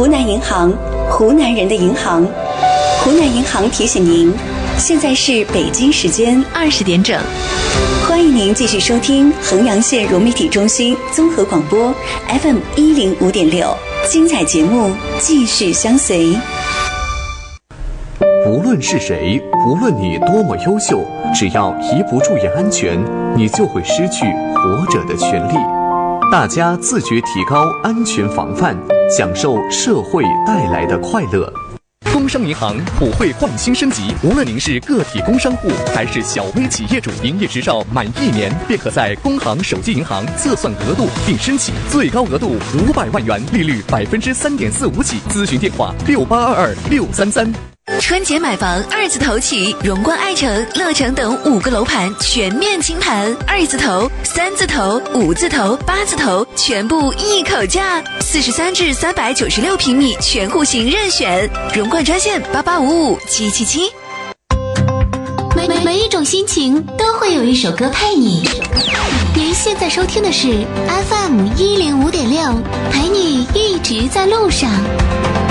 湖南银行，湖南人的银行。湖南银行提醒您，现在是北京时间20点整。欢迎您继续收听衡阳县融媒体中心综合广播 FM 105.6，精彩节目继续相随。 无论是谁，无论你多么优秀，只要一不注意安全，你就会失去活着的权利。大家自觉提高安全防范，享受社会带来的快乐。 工商银行普惠换新升级，无论您是个体工商户还是小微企业主，营业执照满1年便可在工行手机银行测算额度并申请，最高额度500万元，利率3.45%起。咨询电话68226333。 春节买房2字头起，荣冠爱城、乐城等5个楼盘全面清盘，2字头、3字头、5字头、8字头全部一口价，43至396平米全户型任选。荣冠专线8855777。 每一种心情都会有一首歌陪你。您现在收听的是 FM 105.6，陪你一直在路上。